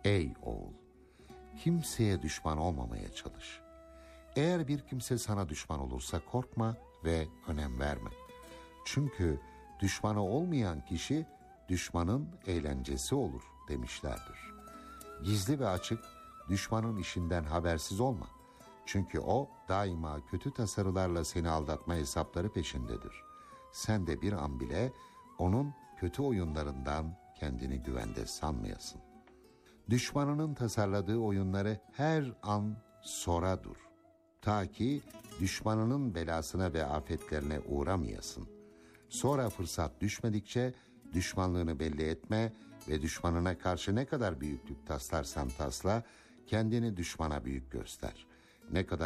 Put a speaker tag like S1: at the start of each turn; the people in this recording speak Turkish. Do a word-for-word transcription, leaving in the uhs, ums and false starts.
S1: Ey oğul! Kimseye düşman olmamaya çalış. Eğer bir kimse sana düşman olursa korkma ve önem verme. Çünkü düşmanı olmayan kişi düşmanın eğlencesi olur demişlerdir. Gizli ve açık düşmanın işinden habersiz olma. Çünkü o daima kötü tasarılarla seni aldatma hesapları peşindedir. Sen de bir an bile onun kötü oyunlarından kendini güvende sanmayasın. Düşmanının tasarladığı oyunları her an sora dur. Ta ki düşmanının belasına ve afetlerine uğramayasın. Sonra fırsat düşmedikçe düşmanlığını belli etme ve düşmanına karşı ne kadar büyüklük taslarsan tasla, kendini düşmana büyük göster. Ne kadar